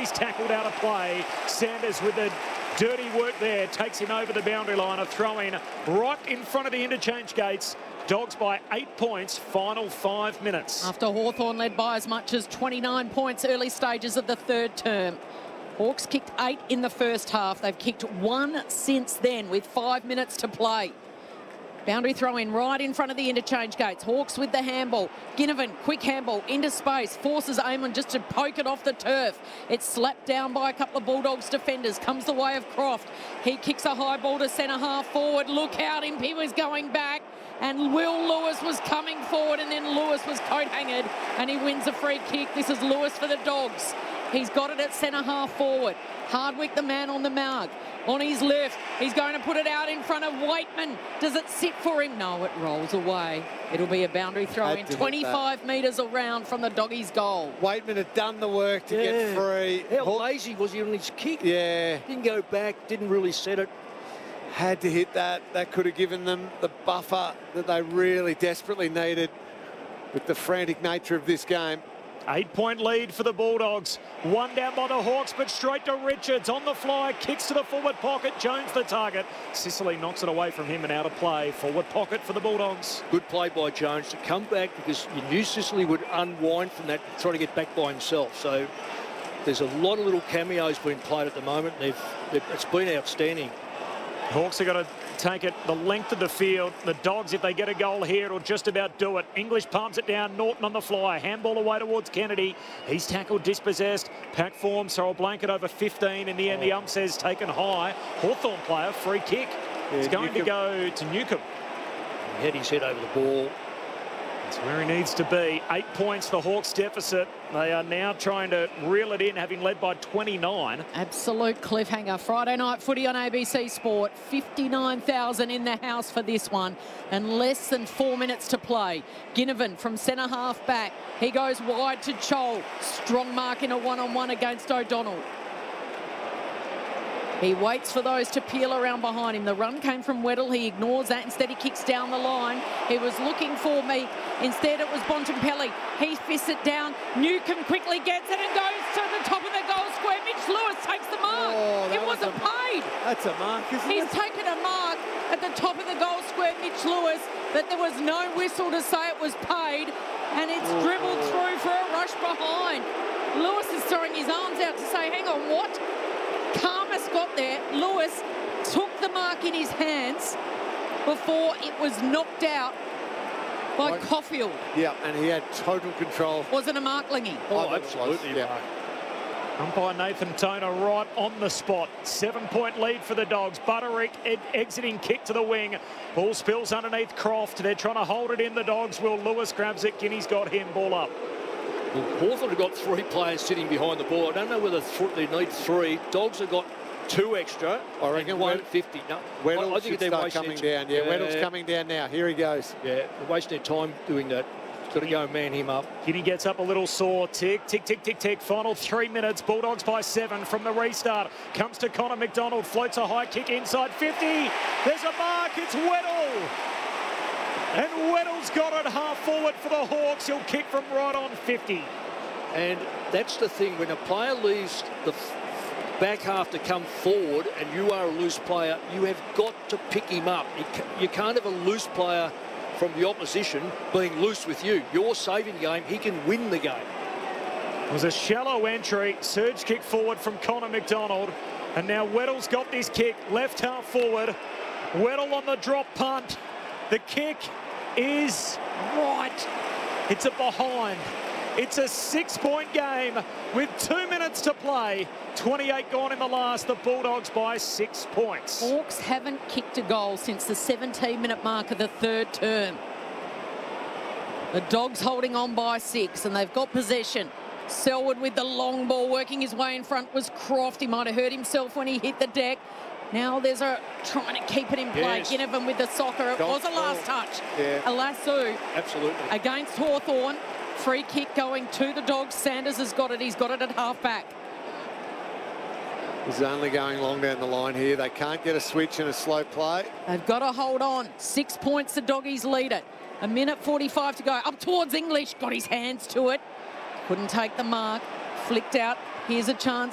he's tackled out of play. Sanders with the dirty work there takes him over the boundary line. A throw-in right in front of the interchange gates. Dogs by 8 points, final 5 minutes. After Hawthorn led by as much as 29 points early stages of the third term. Hawks kicked 8 in the first half. They've kicked 1 since then with 5 minutes to play. Boundary throw in right in front of the interchange gates. Hawks with the handball. Ginnivan, quick handball into space. Forces Amon just to poke it off the turf. It's slapped down by a couple of Bulldogs defenders. Comes the way of Croft. He kicks a high ball to centre half forward. Look out, Impey was going back. And Will Lewis was coming forward, and then Lewis was coat-hangered, and he wins a free kick. This is Lewis for the Dogs. He's got it at centre half forward. Hardwick, the man on the mark. On his left, he's going to put it out in front of Waitman. Does it sit for him? No, it rolls away. It'll be a boundary throw in 25 metres around from the Doggies' goal. Waitman had done the work to get free. How lazy was he on his kick? Yeah. Didn't go back, didn't really set it. Had to hit that. That could have given them the buffer that they really desperately needed with the frantic nature of this game. 8 point lead for the Bulldogs. One down by the Hawks, but straight to Richards on the fly. Kicks to the forward pocket. Jones the target. Sicily knocks it away from him and out of play. Forward pocket for the Bulldogs. Good play by Jones to come back, because you knew Sicily would unwind from that, try to get back by himself. So there's a lot of little cameos being played at the moment. It's been outstanding. Hawks are going to take it the length of the field. The Dogs, if they get a goal here, will just about do it. English palms it down. Norton on the fly. Handball away towards Kennedy. He's tackled, dispossessed. Pack form, so a blanket over 15. In the end, the ump says taken high. Hawthorn player, free kick. It's going to go to Newcombe. He had his head over the ball. That's where he needs to be. 8 points, the Hawks deficit. They are now trying to reel it in, having led by 29. Absolute cliffhanger. Friday night footy on ABC Sport. 59,000 in the house for this one, and less than 4 minutes to play. Ginnivan from centre half back. He goes wide to Chol. Strong mark in a one-on-one against O'Donnell. He waits for those to peel around behind him. The run came from Weddle. He ignores that. Instead, he kicks down the line. He was looking for me. Instead, it was Bontempelli. He fists it down. Newcombe quickly gets it and goes to the top of the goal square. Mitch Lewis takes the mark. It wasn't paid. That's a mark, isn't it? He's taken a mark at the top of the goal square, Mitch Lewis, but there was no whistle to say it was paid, and it's dribbled through for a rush behind. Lewis is throwing his arms out to say, hang on, what? Karmas got there. Lewis took the mark in his hands before it was knocked out by Caulfield. Yeah, and he had total control. Was it a mark, Lingy? Oh, absolutely. Yeah. Umpire Nathan Toner right on the spot. 7 point lead for the Dogs. Butterick exiting kick to the wing. Ball spills underneath Croft. They're trying to hold it in, the Dogs. Will Lewis grabs it. Guinea's got him. Ball up. Well, Hawthorn have got 3 players sitting behind the ball. I don't know whether they need 3. Dogs have got 2 extra. I reckon 150. No, Weddle I think should they're start coming down. Yeah, Weddle's coming down now. Here he goes. Yeah, they're wasting their time doing that. Got to go and man him up. Guinea gets up a little sore. Tick, tick, tick, tick, tick. Final 3 minutes. Bulldogs by 7 from the restart. Comes to Connor McDonald. Floats a high kick inside 50. There's a mark. It's Weddle. And Weddle's got it half forward for the Hawks. He'll kick from right on 50. And that's the thing, when a player leaves the back half to come forward and you are a loose player, you have got to pick him up. You can't have a loose player from the opposition being loose with you. You're saving the game, he can win the game. It was a shallow entry. Surge kick forward from Connor McDonald. And now Weddle's got this kick, left half forward. Weddle on the drop punt. The kick is right. It's a behind. It's a 6 point game with 2 minutes to play. 28 gone in the last. The Bulldogs by 6 points. Hawks haven't kicked a goal since the 17-minute mark of the third term. The Dogs holding on by 6, and they've got possession. Selwood with the long ball, working his way in front was Croft. He might have hurt himself when he hit the deck. Now there's a trying to keep it in play. Yes. Ginnivan with the soccer. It was a last touch. Yeah. A lasso. Absolutely. Against Hawthorn. Free kick going to the Dogs. Sanders has got it. He's got it at half-back. He's only going long down the line here. They can't get a switch in a slow play. They've got to hold on. 6 points, the Doggies lead it. 1:45 to go. Up towards English. Got his hands to it. Couldn't take the mark. Flicked out. Here's a chance